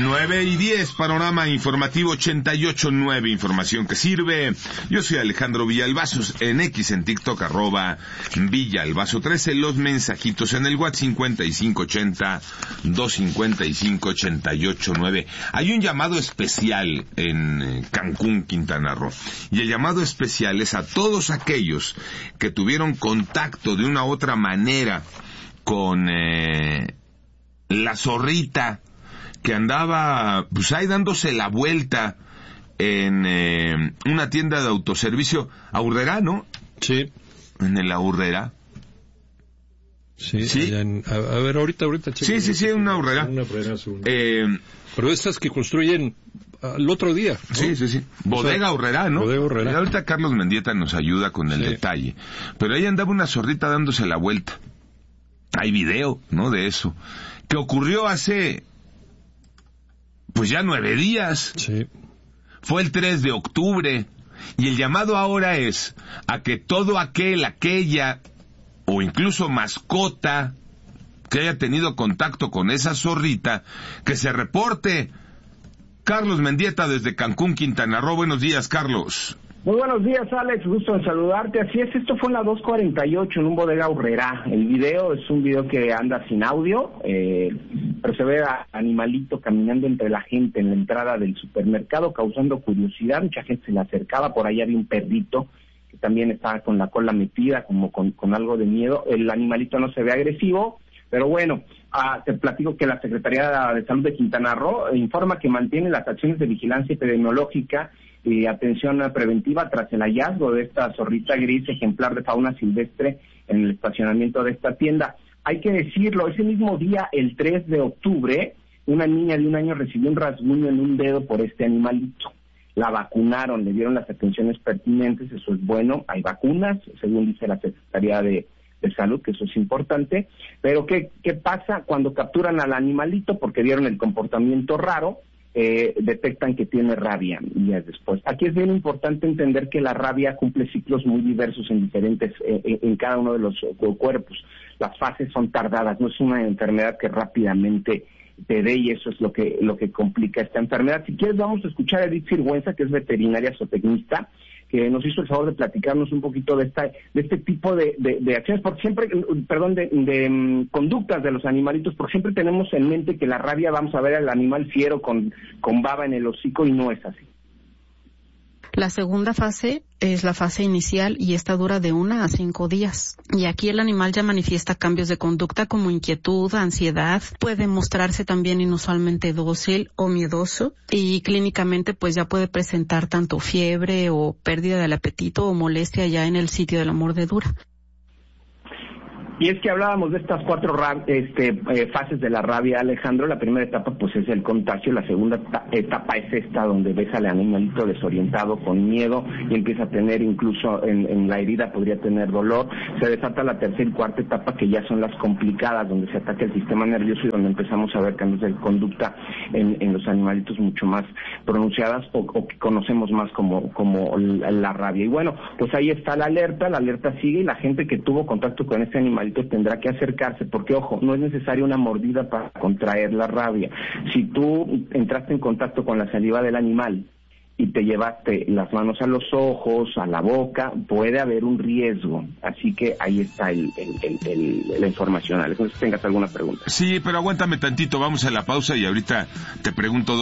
9:10, panorama informativo 88.9, información que sirve. Yo soy Alejandro Villalbazo, en X, en TikTok, @Villalbazo13, los mensajitos en el WhatsApp 5580-255-88.9. Hay un llamado especial en Cancún, Quintana Roo, y el llamado especial es a todos aquellos que tuvieron contacto de una u otra manera con la zorrita que andaba pues ahí dándose la vuelta en una tienda de autoservicio Aurrera, ¿no? Sí. En el Aurrera. Sí. Sí. A ver, ahorita. Sí, una Aurrera. Una Aurrera. Pero estas que construyen el otro día, ¿no? Sí. Bodega Aurrera, ¿no? Bodega Aurrera. Y ahorita Carlos Mendieta nos ayuda con el detalle. Pero ahí andaba una zorrita dándose la vuelta. Hay video, ¿no? De eso. Que ocurrió hace pues ya 9 días. Sí. Fue el 3 de octubre. Y el llamado ahora es a que todo aquella, o incluso mascota, que haya tenido contacto con esa zorrita, que se reporte. Carlos Mendieta desde Cancún, Quintana Roo. Buenos días, Carlos. Muy buenos días, Alex, gusto en saludarte. Así es, esto fue en la 2:48 en un bodega Aurrera. El video es un video que anda sin audio, pero se ve a animalito caminando entre la gente en la entrada del supermercado, causando curiosidad. Mucha gente se le acercaba, por ahí había un perrito que también estaba con la cola metida, como con algo de miedo. El animalito no se ve agresivo, pero bueno, te platico que la Secretaría de Salud de Quintana Roo informa que mantiene las acciones de vigilancia epidemiológica y atención preventiva tras el hallazgo de esta zorrita gris, ejemplar de fauna silvestre, en el estacionamiento de esta tienda. Hay que decirlo, ese mismo día, el 3 de octubre, una niña de 1 año recibió un rasguño en un dedo por este animalito. La vacunaron, le dieron las atenciones pertinentes, eso es bueno, hay vacunas, según dice la Secretaría de Salud, que eso es importante. Pero ¿qué pasa cuando capturan al animalito? Porque vieron el comportamiento raro, detectan que tiene rabia días después. Aquí es bien importante entender que la rabia cumple ciclos muy diversos en cada uno de los cuerpos. Las fases son tardadas, no es una enfermedad que rápidamente te dé, y eso es lo que complica esta enfermedad. Si quieres, vamos a escuchar a Edith Sirgüenza, que es veterinaria zootecnista, que nos hizo el favor de platicarnos un poquito de este tipo de acciones, porque siempre, de conductas de los animalitos, porque siempre tenemos en mente que la rabia, vamos a ver al animal fiero con baba en el hocico, y no es así. La segunda fase es la fase inicial y esta dura de 1 a 5 días. Y aquí el animal ya manifiesta cambios de conducta como inquietud, ansiedad, puede mostrarse también inusualmente dócil o miedoso, y clínicamente pues ya puede presentar tanto fiebre o pérdida del apetito o molestia ya en el sitio de la mordedura. Y es que hablábamos de estas 4 fases de la rabia, Alejandro. La primera etapa pues es el contagio, la segunda etapa es esta donde ves al animalito desorientado, con miedo, y empieza a tener incluso en la herida podría tener dolor. Se desata la tercera y cuarta etapa, que ya son las complicadas, donde se ataca el sistema nervioso y donde empezamos a ver cambios de conducta en los animalitos mucho más pronunciadas, o que conocemos más como la rabia. Y bueno, pues ahí está la alerta sigue, y la gente que tuvo contacto con este animal tendrá que acercarse, porque ojo, no es necesaria una mordida para contraer la rabia. Si tú entraste en contacto con la saliva del animal y te llevaste las manos a los ojos, a la boca, puede haber un riesgo. Así que ahí está la información. No sé si tengas alguna pregunta. Sí, pero aguántame tantito, vamos a la pausa y ahorita te pregunto